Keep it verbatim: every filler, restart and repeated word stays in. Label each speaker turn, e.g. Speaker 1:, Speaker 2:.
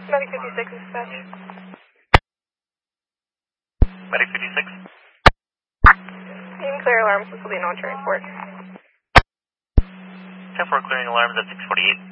Speaker 1: Medic fifty-six dispatch.
Speaker 2: Medic fifty-six.
Speaker 1: You can clear alarms, this will be an on transport.
Speaker 2: ten four clearing alarms at six forty-eight.